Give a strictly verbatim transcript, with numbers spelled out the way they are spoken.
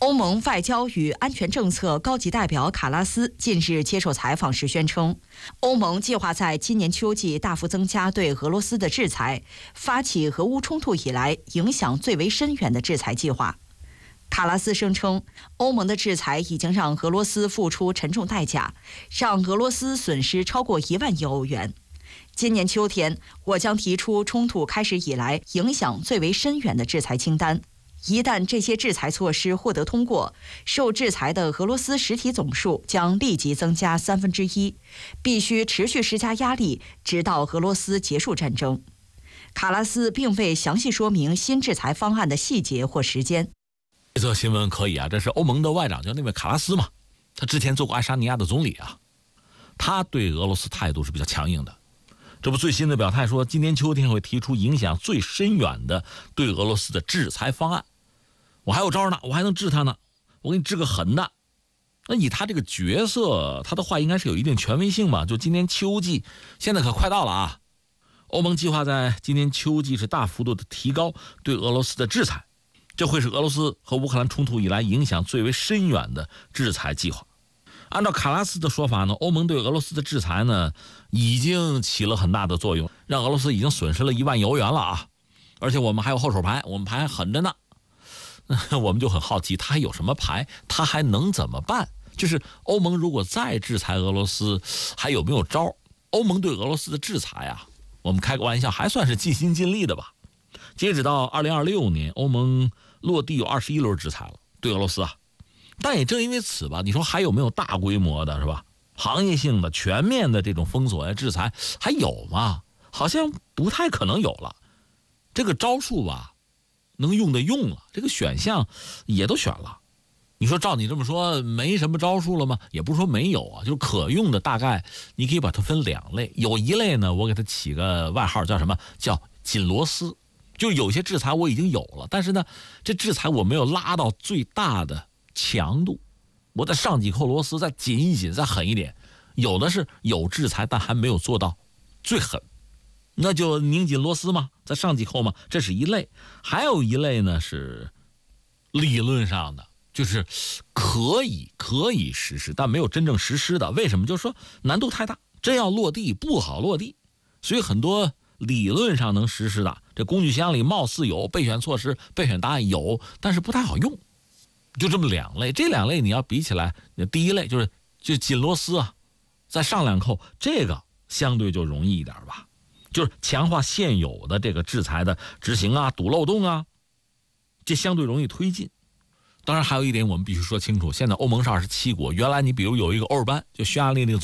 欧盟外交与安全政策高级代表卡拉斯近日接受采访时宣称，欧盟计划在今年秋季大幅增加对俄罗斯的制裁，发起俄乌冲突以来影响最为深远的制裁计划。卡拉斯声称，欧盟的制裁已经让俄罗斯付出沉重代价，让俄罗斯损失超过一万亿欧元。今年秋天，我将提出冲突开始以来影响最为深远的制裁清单。一旦这些制裁措施获得通过，受制裁的俄罗斯实体总数将立即增加三分之一，必须持续施加压力，直到俄罗斯结束战争。卡拉斯并未详细说明新制裁方案的细节或时间。 这则新闻可以啊，这是欧盟的外长，叫那位卡拉斯嘛，他之前做过爱沙尼亚的总理啊，他对俄罗斯态度是比较强硬的。这不最新的表态说，今年秋天会提出影响最深远的对俄罗斯的制裁方案。我还有招呢，我还能治他呢，我给你治个狠的。那以他这个角色，他的话应该是有一定权威性嘛。就今年秋季，现在可快到了啊！欧盟计划在今年秋季是大幅度的提高对俄罗斯的制裁，这会是俄罗斯和乌克兰冲突以来影响最为深远的制裁计划。按照卡拉斯的说法呢，欧盟对俄罗斯的制裁呢，已经起了很大的作用，让俄罗斯已经损失了一万亿欧元了啊！而且我们还有后手牌，我们牌还狠着呢。我们就很好奇，他还有什么牌？他还能怎么办？就是欧盟如果再制裁俄罗斯，还有没有招？欧盟对俄罗斯的制裁啊，我们开个玩笑，还算是尽心尽力的吧。截止到二零二六年，欧盟落地有二十一轮制裁了，对俄罗斯啊。但也正因为此吧，你说还有没有大规模的，是吧？行业性的、全面的这种封锁呀、制裁还有吗？好像不太可能有了。这个招数吧，能用的用了，这个选项也都选了。你说照你这么说，没什么招数了吗？也不是说没有啊，就是可用的大概你可以把它分两类。有一类呢，我给它起个外号叫什么？叫紧螺丝。就是有些制裁我已经有了，但是呢，这制裁我没有拉到最大的强度，我再上几扣螺丝，再紧一紧，再狠一点。有的是有制裁，但还没有做到最狠，那就拧紧螺丝嘛，再上几扣嘛，这是一类。还有一类呢是理论上的，就是可以可以实施，但没有真正实施的。为什么？就是说难度太大，真要落地不好落地，所以很多理论上能实施的，这工具箱里貌似有备选措施、备选答案有，但是不太好用。就这么两类，这两类你要比起来，第一类就是就紧螺丝啊，再上两扣，这个相对就容易一点吧。就是强化现有的这个制裁的执行啊，堵漏洞啊，这相对容易推进。当然还有一点我们必须说清楚，现在欧盟是二十七国，原来你比如有一个欧尔班，就匈牙利那个总